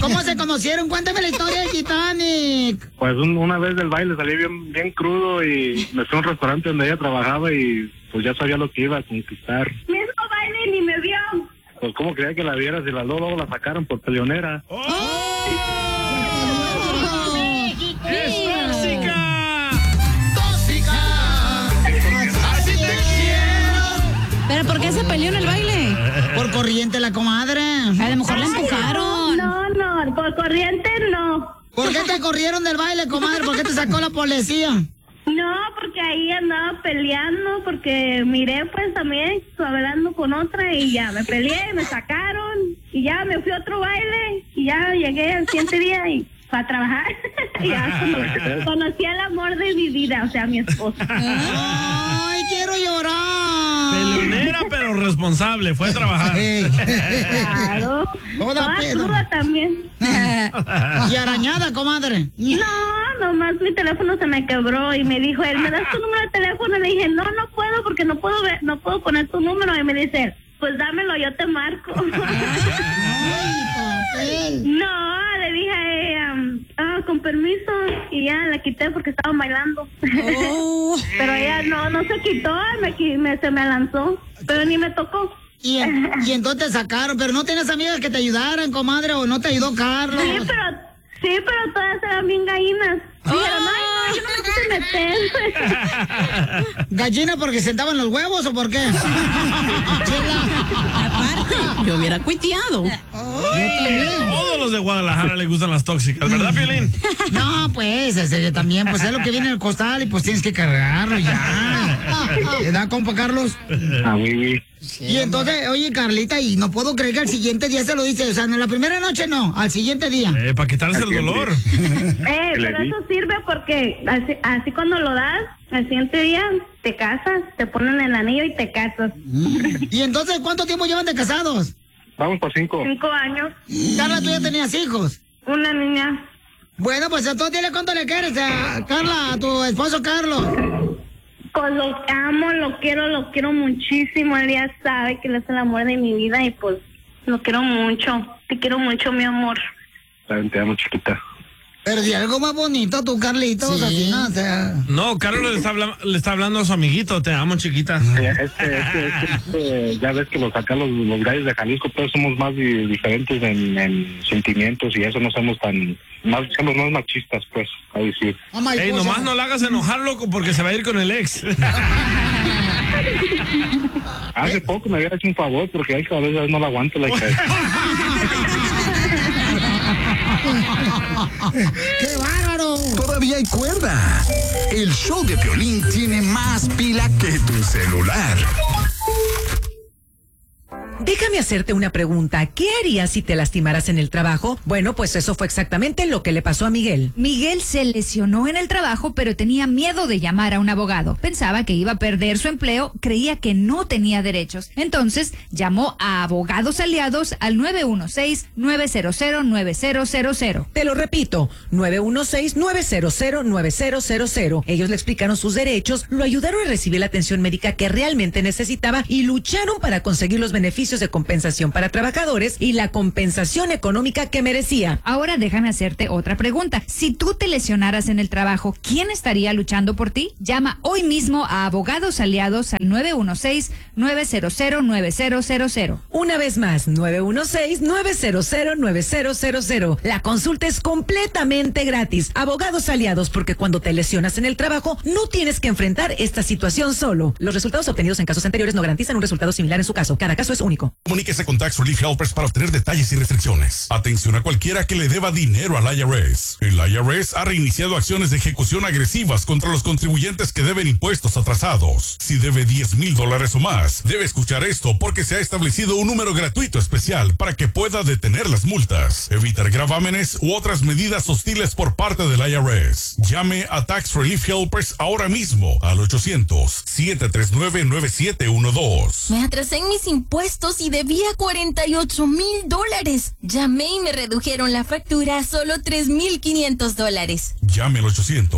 ¿Cómo se conocieron? Cuéntame la historia del Titanic. Pues una vez del baile salí bien crudo y me fui a un restaurante donde ella trabajaba y pues ya sabía lo que iba a conquistar. Mismo baile y ni me vio. Pues cómo creía que la vieras y las dos luego la sacaron por peleonera. ¡Oh! ¡Es tóxica! ¡Así te quiero! ¿Pero por qué se peleó en el baile? Por corriente la comadre. A lo mejor la empujaron. No, por corriente no. ¿Por qué te corrieron del baile, comadre? ¿Por qué te sacó la policía? No, porque ahí andaba peleando, porque miré pues también hablando con otra y ya me peleé, me sacaron y ya me fui a otro baile y ya llegué al siguiente día y para trabajar. Y ya conocí al amor de mi vida, o sea, mi esposo. ¡Ay, quiero llorar! Peleonera pero responsable, fue a trabajar. Claro. Toda cruda también. Y arañada, comadre. No, nomás mi teléfono se me quebró y me dijo él, ¿me das tu número de teléfono? Le dije, no puedo porque no puedo poner tu número. Y me dice, pues dámelo, yo te marco. No, le dije a ella, con permiso, y ya la quité porque estaban bailando. Pero ella no se quitó, se me lanzó, pero ni me tocó. Y entonces te sacaron, pero no tienes amigas que te ayudaran, comadre, o no te ayudó Carlos. Sí, pero todas eran bien gallinas. Dijeron, ay, no, yo no me quise meter. ¿Gallina porque sentaban los huevos o por qué? Aparte, yo hubiera cuiteado. Todos los de Guadalajara les gustan las tóxicas, ¿verdad, Piolín? No, pues, también, pues es lo que viene en el costal y pues tienes que cargarlo ya. ¿Verdad, compa Carlos? Ah, oui. Y entonces, oye, Carlita, y no puedo creer que al siguiente día se lo dice, o sea, en la primera noche no, al siguiente día. Para quitarse el dolor. Pero eso sirve porque así cuando lo das, al siguiente día te casas, te ponen el anillo y te casas. Y entonces, ¿cuánto tiempo llevan de casados? Vamos por 5. 5 años. Carla, ¿tú ya tenías hijos? Una niña. Bueno, pues entonces dile cuánto le quieres a Carla, a tu esposo Carlos. Pues lo amo, lo quiero muchísimo. Él ya sabe que él es el amor de mi vida y pues lo quiero mucho. Te quiero mucho, mi amor. Te amo, chiquita. Pero di algo más bonito, tú, Carlitos, sí. Así, ¿no? O sea... No, Carlos le está hablando a su amiguito, te amo, chiquita. Ya ves que acá los gallos de Jalisco, todos somos más diferentes en sentimientos y eso no somos somos más machistas, pues, ahí sí. Ey, nomás no la hagas enojar, loco, porque se va a ir con el ex. Hace poco me había hecho un favor porque a veces no la aguanto la hija. ¡Qué bárbaro! Todavía hay cuerda. El show de Piolín tiene más pila que tu celular. Déjame hacerte una pregunta. ¿Qué harías si te lastimaras en el trabajo? Bueno, pues eso fue exactamente lo que le pasó a Miguel. Miguel se lesionó en el trabajo, pero tenía miedo de llamar a un abogado. Pensaba que iba a perder su empleo, creía que no tenía derechos. Entonces, llamó a Abogados Aliados al 916-900-9000. Te lo repito, 916-900-9000. Ellos le explicaron sus derechos, lo ayudaron a recibir la atención médica que realmente necesitaba y lucharon para conseguir los beneficios de compensación para trabajadores y la compensación económica que merecía. Ahora déjame hacerte otra pregunta. Si tú te lesionaras en el trabajo, ¿quién estaría luchando por ti? Llama hoy mismo a Abogados Aliados al 916-900-9000. Una vez más, 916-900-9000. La consulta es completamente gratis. Abogados Aliados, porque cuando te lesionas en el trabajo, no tienes que enfrentar esta situación solo. Los resultados obtenidos en casos anteriores no garantizan un resultado similar en su caso. Cada caso es único. Comuníquese con Tax Relief Helpers para obtener detalles y restricciones. Atención a cualquiera que le deba dinero al IRS. El IRS ha reiniciado acciones de ejecución agresivas contra los contribuyentes que deben impuestos atrasados. Si debe $10,000 o más, debe escuchar esto porque se ha establecido un número gratuito especial para que pueda detener las multas, evitar gravámenes u otras medidas hostiles por parte del IRS. Llame a Tax Relief Helpers ahora mismo al 800-739-9712. Me atrasé en mis impuestos menos y debía $48,000. Llamé y me redujeron la factura a solo $3,500. Llame al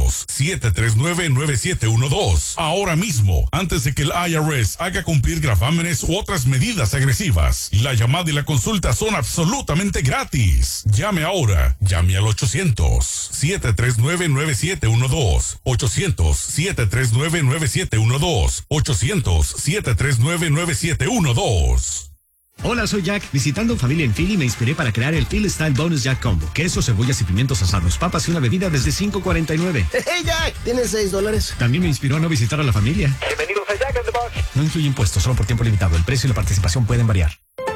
800-739-9712 ahora mismo, antes de que el IRS haga cumplir gravámenes u otras medidas agresivas. La llamada y la consulta son absolutamente gratis. Llame ahora. Llame al 800-739-9712. 800-739-9712. 800-739-9712. Hola, soy Jack. Visitando familia en Philly me inspiré para crear el Philly Style Bonus Jack Combo. Queso, cebollas y pimientos asados, papas y una bebida desde $5.49. ¡Hey, Jack! ¿Tienes $6? También me inspiró a no visitar a la familia. Bienvenidos a Jack in the Box. No incluye impuestos, solo por tiempo limitado. El precio y la participación pueden variar.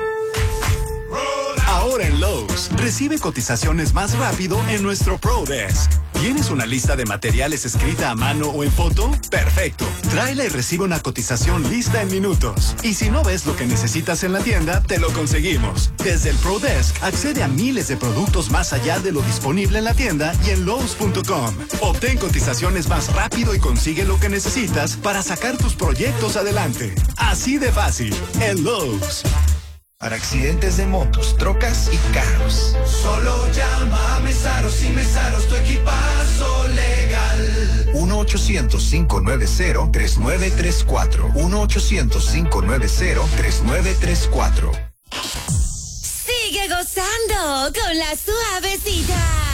Ahora en Lowe's, recibe cotizaciones más rápido en nuestro Pro Desk. ¿Tienes una lista de materiales escrita a mano o en foto? ¡Perfecto! Tráela y recibe una cotización lista en minutos. Y si no ves lo que necesitas en la tienda, te lo conseguimos. Desde el Pro Desk, accede a miles de productos más allá de lo disponible en la tienda y en Lowe's.com. Obtén cotizaciones más rápido y consigue lo que necesitas para sacar tus proyectos adelante. Así de fácil, en Lowe's. Para accidentes de motos, trocas y carros. Solo llama a Mesaros y Mesaros, tu equipazo legal. 1-800-590-3934. 1-800-590-3934. Sigue gozando con la suavecita.